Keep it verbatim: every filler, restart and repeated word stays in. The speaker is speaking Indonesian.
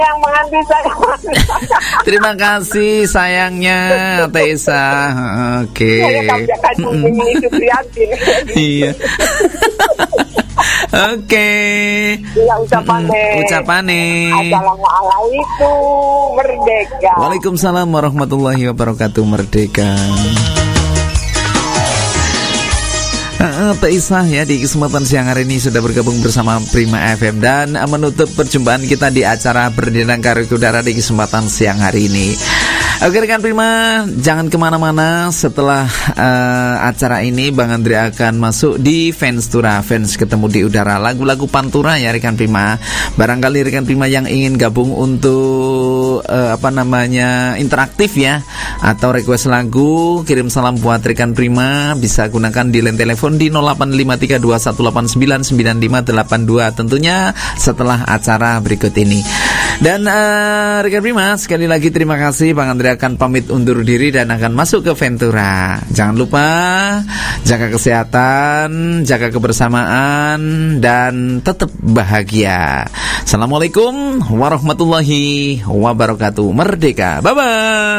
yang menganti saya. Terima kasih sayangnya Teh Isa. Oke. Iya. Oke. Iya, ucapannya. Hmm, ucapannya. Assalamualaikum merdeka. Waalaikumsalam warahmatullahi wabarakatuh merdeka. Uh, Teh Isa ya di kesempatan siang hari ini sudah bergabung bersama Prima F M dan uh, menutup perjumpaan kita di acara Berdendang Karo Udara di kesempatan siang hari ini. Oke rekan Prima, jangan kemana-mana. Setelah uh, acara ini Bang Andre akan masuk di Fenstura, Fans Ketemu di Udara, lagu-lagu Pantura ya rekan Prima. Barangkali rekan Prima yang ingin gabung untuk uh, apa namanya interaktif ya, atau request lagu, kirim salam buat rekan Prima, bisa gunakan di line telepon di nol delapan lima tiga dua satu delapan sembilan sembilan lima delapan dua, tentunya setelah acara berikut ini. Dan uh, rekan Prima, sekali lagi terima kasih. Bang Andre akan pamit undur diri dan akan masuk ke Ventura. Jangan lupa jaga kesehatan, jaga kebersamaan, dan tetap bahagia. Assalamualaikum warahmatullahi wabarakatuh. Merdeka. Bye bye.